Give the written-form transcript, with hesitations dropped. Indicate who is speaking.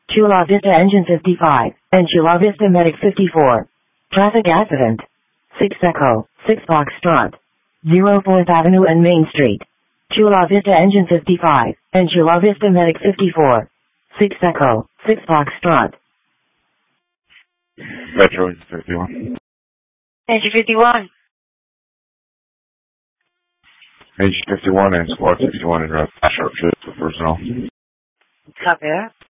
Speaker 1: Chula Vista Engine 55, and Chula Vista Medic 54. Traffic accident. 6 Echo, 6 Foxtrot. 04th Avenue and Main Street. Chula Vista Engine 55, and Chula Vista Medic 54. 6 Echo, 6 Foxtrot.
Speaker 2: Metro Engine 51.
Speaker 3: Engine 51.
Speaker 2: Engine 51 and Squad 61 in route. Sharpshift for personnel.
Speaker 3: Copy that.